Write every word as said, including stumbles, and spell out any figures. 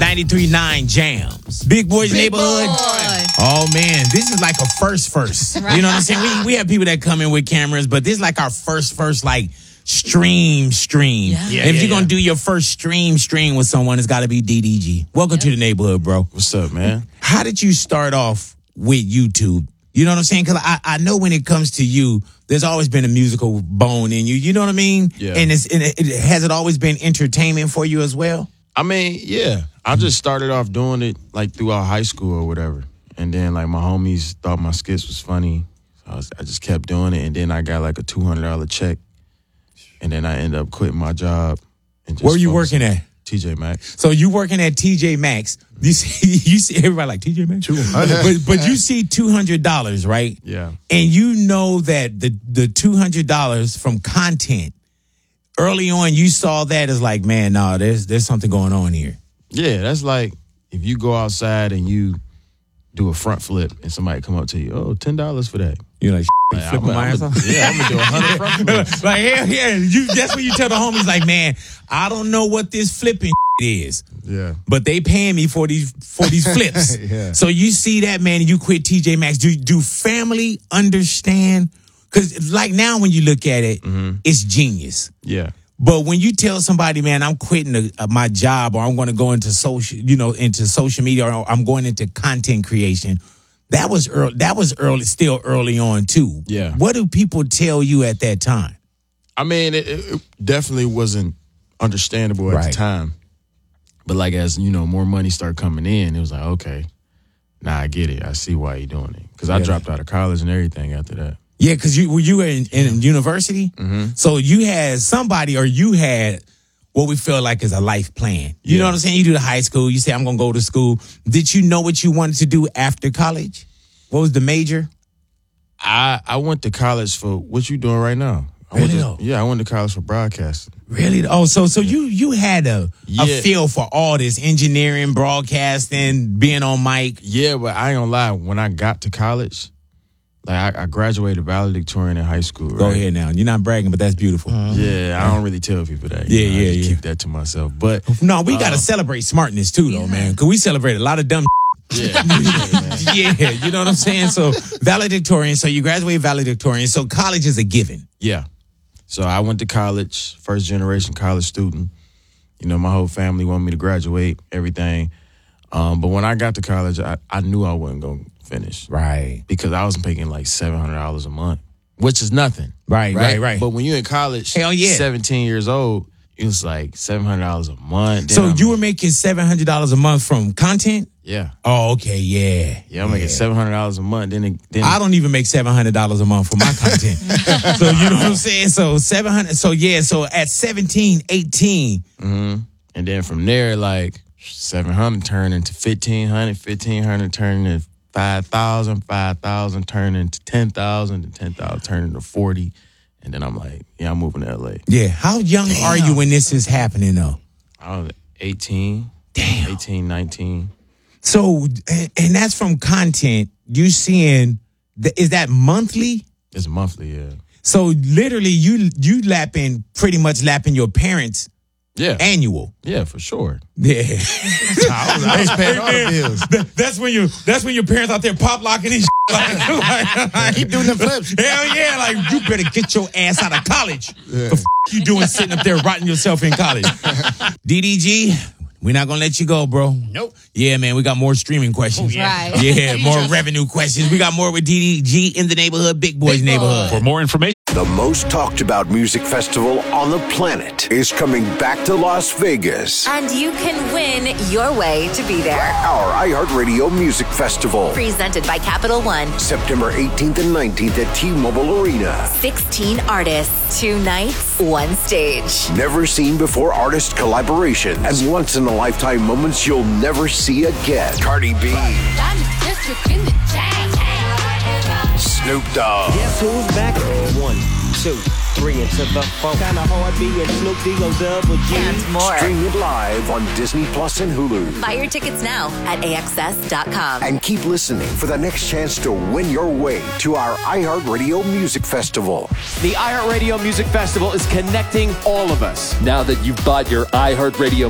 ninety-three point nine Jams. Big Boys Big Neighborhood. Boy. Oh, man. This is like a first first. You know what I'm saying? We, we have people that come in with cameras, but this is like our first first, like, stream stream. Yeah. Yeah, if yeah, you're going yeah. to do your first stream stream with someone, it's got to be D D G. Welcome Yep. to the neighborhood, bro. What's up, man? How did you start off with YouTube? You know what I'm saying? Because I, I know when it comes to you, there's always been a musical bone in you. You know what I mean? Yeah. And, it's, and it, it, has it always been entertainment for you as well? I mean, yeah. I just started off doing it like throughout high school or whatever. And then like my homies thought my skits was funny. So I, was, I just kept doing it. And then I got like a two hundred dollars check. And then I ended up quitting my job. And just Where were you focusing- working at? T J Maxx. So you working at T J Maxx. You see, you see everybody like T J Maxx? but, but you see two hundred dollars, right? Yeah. And you know that the, the two hundred dollars from content, early on you saw that as like, man, no, there's, there's something going on here. Yeah, that's like if you go outside and you do a front flip and somebody come up to you, oh, ten dollars for that. You're like, Like, flipping I'm, my I'm ass a, off? Yeah, I'm going to do one hundred front flips. Like, yeah, yeah. You, that's when you tell the homies, like, man, I don't know what this flipping is, Yeah. but they paying me for these for these flips. Yeah. So you see that, man, and you quit T J Maxx. Do do family understand? Because like now when you look at it, it's genius. Yeah. But when you tell somebody, man, I'm quitting a, a, my job, or I'm going to go into social, you know, into social media, or I'm going into content creation. That was early. That was early, still early on too. Yeah. What do people tell you at that time? I mean, it, it definitely wasn't understandable at Right. the time. But like as, you know, more money started coming in, it was like, okay, nah, I get it. I see why you're doing it. Because I Yeah. dropped out of college and everything after that. Yeah, because you were you were in, in university, Mm-hmm. so you had somebody, or you had what we feel like is a life plan. You Yeah. know what I'm saying? You do the high school. You say, I'm going to go to school. Did you know what you wanted to do after college? What was the major? I I went to college for what you doing right now. I went Really to, though? yeah, I went to college for broadcasting. Really? Oh, so so you you had a, a Yeah. feel for all this engineering, broadcasting, being on mic. Yeah, but I ain't gonna lie. When I got to college, like I, I graduated valedictorian in high school. Right? Go ahead now. You're not bragging, but that's beautiful. Yeah, I don't really tell people that. Yeah, you know, I yeah, just yeah. Keep that to myself. But No, we got to Uh, celebrate smartness too, though, man. Because we celebrate a lot of dumb. yeah, Yeah, you know what I'm saying? So valedictorian. So you graduate valedictorian. So college is a given. yeah. So I went to college, first generation college student. You know, my whole family wanted me to graduate, everything. Um, but when I got to college, I, I knew I wasn't going to finish Right. because I was making like seven hundred dollars a month, which is nothing. Right, right, right. But when you're in college, Hell yeah. seventeen years old, it was like seven hundred dollars a month. Then So I'm- you were making seven hundred dollars a month from content? Yeah. Oh, okay, yeah. Yeah, I'm making seven hundred dollars a month. Then, it, then I don't even make seven hundred dollars a month for my content. So you know what I'm saying? So seven hundred. So yeah, so at seventeen, eighteen. Mhm. And then from there, like seven hundred turned into fifteen hundred, fifteen hundred turned into five thousand, five thousand turned into ten thousand, and ten thousand turned into forty. And then I'm like, yeah, I'm moving to L A. Yeah. How young are you when this is happening though? I was eighteen, Damn. eighteen, nineteen. So, and, and that's from content. You seeing, the, is that monthly? It's monthly, yeah. So literally you, you lapping, pretty much lapping your parents' Yeah. annual. Yeah, for sure. Yeah. I was, I was paying all the bills. That- that's when you, that's when your parents out there pop locking and shit. Like, like, Keep doing the flips. hell yeah, like you better get your ass out of college. The f- you doing sitting up there rotting yourself in college? D D G, we're not gonna let you go, bro. Nope. Yeah, man, we got more streaming questions. yeah. Right. Yeah, more revenue questions. We got more with D D G in the neighborhood, Big Boys Big neighborhood. Boy. For more information, The most talked about music festival on the planet is coming back to Las Vegas. And you can win your way to be there. Our iHeartRadio Music Festival. Presented by Capital One. September eighteenth and nineteenth at T-Mobile Arena. sixteen artists, two nights, one stage. Never seen before artist collaborations and once in a lifetime moments you'll never see again. Cardi B, Snoop Dogg, Guess who's back? One, two, three, into the phone. Kinda hard being Snoop D-O double G. And more. stream it live on Disney Plus and Hulu. Buy your tickets now at A X S dot com. And keep listening for the next chance to win your way to our iHeartRadio Music Festival. The iHeartRadio Music Festival is connecting all of us. now that you've bought your iHeartRadio